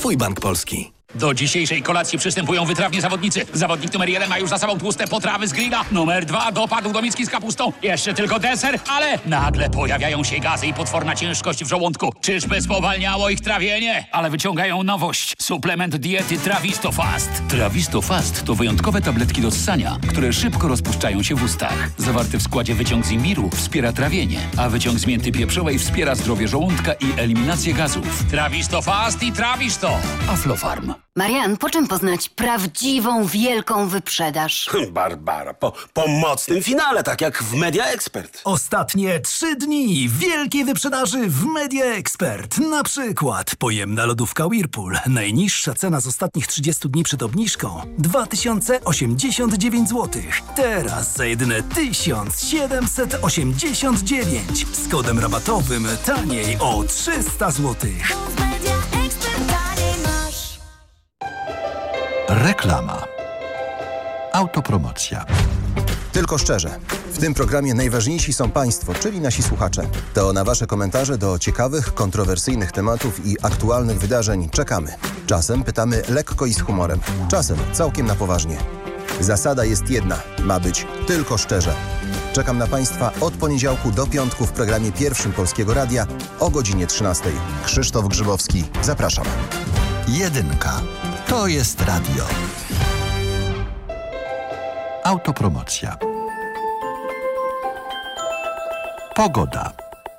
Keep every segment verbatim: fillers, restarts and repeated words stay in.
Twój Bank Polski. Do dzisiejszej kolacji przystępują wytrawni zawodnicy. Zawodnik numer jeden ma już za sobą tłuste potrawy z grilla. Numer dwa dopadł do miski z kapustą. Jeszcze tylko deser, ale nagle pojawiają się gazy i potworna ciężkość w żołądku. Czyżby spowalniało ich trawienie? Ale wyciągają nowość. Suplement diety Trawisto Fast. Trawisto Fast to wyjątkowe tabletki do ssania, które szybko rozpuszczają się w ustach. Zawarty w składzie wyciąg z imbiru wspiera trawienie, a wyciąg z mięty pieprzowej wspiera zdrowie żołądka i eliminację gazów. Trawisto Fast i Trawisto. Aflofarm. Marian, po czym poznać prawdziwą, wielką wyprzedaż? Barbara, po, po mocnym finale, tak jak w Media Expert. Ostatnie trzy dni wielkiej wyprzedaży w Media Expert. Na przykład pojemna lodówka Whirlpool. Najniższa cena z ostatnich trzydziestu dni przed obniżką dwa tysiące osiemdziesiąt dziewięć złotych. Teraz za jedyne tysiąc siedemset osiemdziesiąt dziewięć. Z kodem rabatowym taniej o trzysta złotych. Reklama. Autopromocja. Tylko szczerze. W tym programie najważniejsi są Państwo, czyli nasi słuchacze. To na Wasze komentarze do ciekawych, kontrowersyjnych tematów i aktualnych wydarzeń czekamy. Czasem pytamy lekko i z humorem, czasem całkiem na poważnie. Zasada jest jedna. Ma być tylko szczerze. Czekam na Państwa od poniedziałku do piątku w programie pierwszym Polskiego Radia o godzinie trzynastej. Krzysztof Grzybowski. Zapraszam. Jedynka. To jest radio. Autopromocja. Pogoda.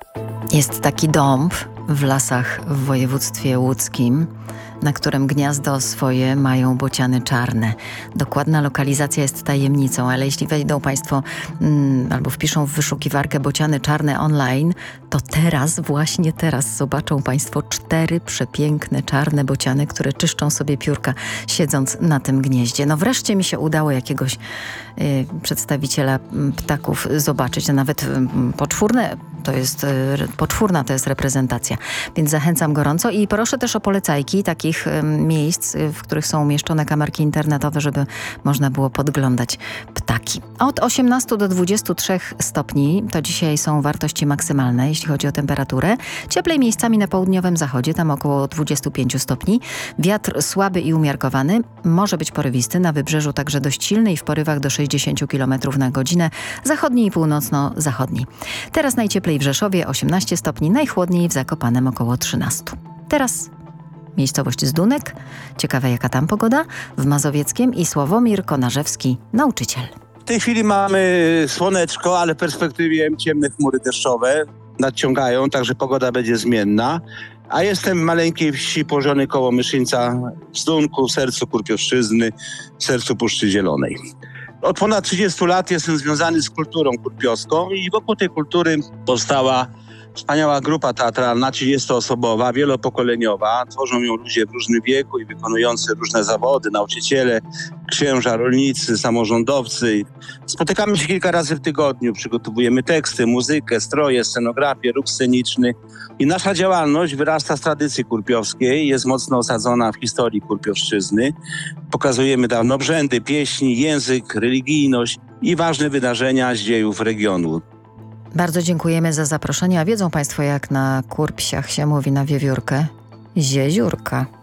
Jest taki dąb w lasach w województwie łódzkim, na którym gniazdo swoje mają bociany czarne. Dokładna lokalizacja jest tajemnicą, ale jeśli wejdą Państwo mm, albo wpiszą w wyszukiwarkę bociany czarne online, to teraz, właśnie teraz zobaczą Państwo cztery przepiękne czarne bociany, które czyszczą sobie piórka, siedząc na tym gnieździe. No wreszcie mi się udało jakiegoś y, przedstawiciela ptaków zobaczyć, a nawet y, poczwórne to jest, y, poczwórna to jest reprezentacja, więc zachęcam gorąco i proszę też o polecajki takich y, miejsc, y, w których są umieszczone kamerki internetowe, żeby można było podglądać ptaki. Od osiemnastu do dwudziestu trzech stopni to dzisiaj są wartości maksymalne, jeśli chodzi o temperaturę. Cieplej miejscami na południowym zachodzie, tam około dwudziestu pięciu stopni. Wiatr słaby i umiarkowany, może być porywisty, na wybrzeżu także dość silny i w porywach do sześćdziesięciu kilometrów na godzinę, zachodni i północno-zachodni. Teraz najcieplej w Rzeszowie osiemnaście stopni, najchłodniej w Zakopanem około trzynaście. Teraz miejscowość Zdunek. Ciekawe jaka tam pogoda. W Mazowieckiem i Sławomir Konarzewski, nauczyciel. W tej chwili mamy słoneczko, ale w perspektywie ciemne chmury deszczowe nadciągają, także pogoda będzie zmienna. A jestem w maleńkiej wsi położonej koło Myszyńca, w Zdunku, w sercu Kurpiowszczyzny, w sercu Puszczy Zielonej. Od ponad trzydziestu lat jestem związany z kulturą kurpiowską i wokół tej kultury powstała wspaniała grupa teatralna, trzydziestoosobowa, wielopokoleniowa. Tworzą ją ludzie w różnym wieku i wykonujący różne zawody, nauczyciele, księża, rolnicy, samorządowcy. Spotykamy się kilka razy w tygodniu, przygotowujemy teksty, muzykę, stroje, scenografię, ruch sceniczny. I nasza działalność wyrasta z tradycji kurpiowskiej, jest mocno osadzona w historii Kurpiowszczyzny. Pokazujemy tam obrzędy, pieśni, język, religijność i ważne wydarzenia z dziejów regionu. Bardzo dziękujemy za zaproszenie, a wiedzą Państwo jak na Kurpsiach się mówi na wiewiórkę? Zieziórka.